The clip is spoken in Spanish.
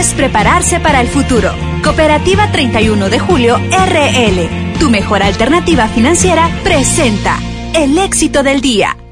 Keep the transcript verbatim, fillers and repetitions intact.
es prepararse para el futuro. Cooperativa treinta y uno de julio R L, tu mejor alternativa financiera, presenta el éxito del día.